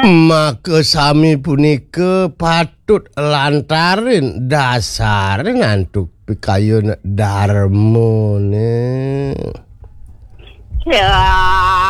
Maka sami punika patut lantarin dasar ngantuk pikayun darmo ne. Ya.